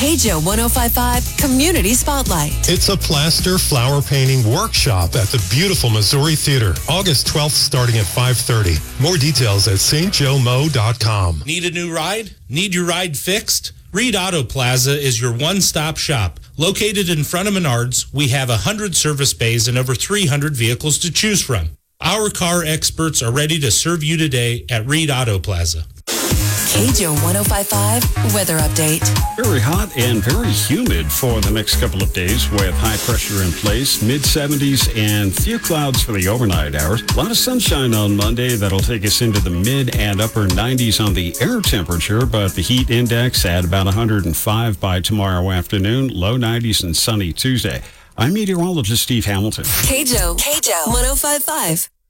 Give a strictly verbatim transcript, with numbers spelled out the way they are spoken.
K J O one oh five point five Community Spotlight. It's a plaster flower painting workshop at the beautiful Missouri Theater, August twelfth, starting at five thirty. More details at s t joe mo dot com. Need a new ride? Need your ride fixed? Reed Auto Plaza is your one-stop shop. Located in front of Menards, we have one hundred service bays and over three hundred vehicles to choose from. Our car experts are ready to serve you today at Reed Auto Plaza. K J O one oh five point five Weather Update. Very hot and very humid for the next couple of days with high pressure in place, mid seventies and few clouds for the overnight hours. A lot of sunshine on Monday that'll take us into the mid and upper nineties on the air temperature, but the heat index at about one hundred five by tomorrow afternoon, low nineties and sunny Tuesday. I'm meteorologist Steve Hamilton. K J O, K J O one oh five point five.